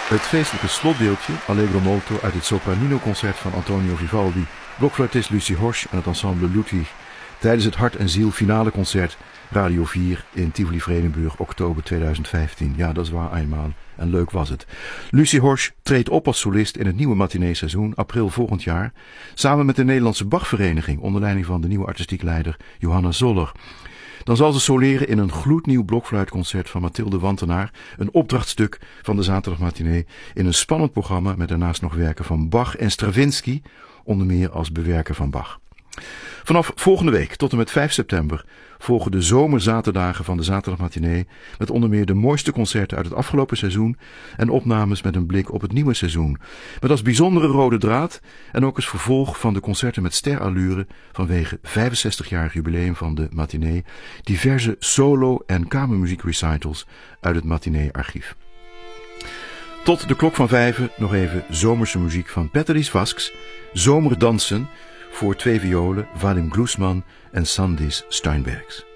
Het feestelijke slotdeeltje, Allegro molto, uit het Sopranino-concert van Antonio Vivaldi, blokfluitist Lucie Horsch en het ensemble Ludwig, tijdens het Hart en Ziel finale concert Radio 4 in Tivoli-Vredenburg, oktober 2015. Ja, dat is waar eenmaal. En leuk was het. Lucie Horsch treedt op als solist in het nieuwe matinee-seizoen, april volgend jaar, samen met de Nederlandse Bachvereniging, onder leiding van de nieuwe artistiek leider Johanna Zoller. Dan zal ze soleren in een gloednieuw blokfluitconcert van Mathilde Wantenaar, een opdrachtstuk van de zaterdagmatinee, in een spannend programma met daarnaast nog werken van Bach en Stravinsky, onder meer als bewerker van Bach. Vanaf volgende week tot en met 5 september volgen de zomerzaterdagen van de zaterdagmatinee met onder meer de mooiste concerten uit het afgelopen seizoen en opnames met een blik op het nieuwe seizoen. Met als bijzondere rode draad en ook als vervolg van de concerten met sterallure vanwege 65-jarig jubileum van de matinee diverse solo- en kamermuziekrecitals uit het matinee-archief. Tot de klok van 5 nog even zomerse muziek van Peteris Vasks, Zomerdansen, voor 2 violen, Vadim Glusman en Sandis Steinbergs.